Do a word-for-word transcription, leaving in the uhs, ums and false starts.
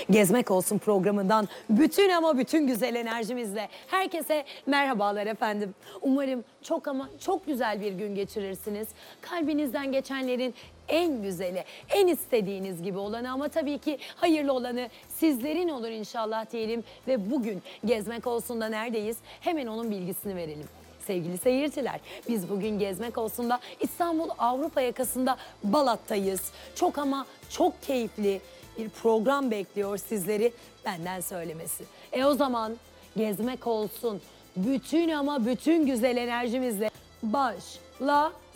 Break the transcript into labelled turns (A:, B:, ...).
A: Gezmek Olsun programından bütün ama bütün güzel enerjimizle herkese merhabalar efendim. Umarım çok ama çok güzel bir gün geçirirsiniz. Kalbinizden geçenlerin en güzeli, en istediğiniz gibi olanı ama tabii ki hayırlı olanı sizlerin olur inşallah diyelim. Ve bugün Gezmek Olsun'da neredeyiz? Hemen onun bilgisini verelim. Sevgili seyirciler, biz bugün Gezmek Olsun'da İstanbul Avrupa yakasında Balat'tayız. Çok ama çok keyifli bir program bekliyor sizleri, benden söylemesi. E o zaman Gezmek Olsun bütün ama bütün güzel enerjimizle başlasın.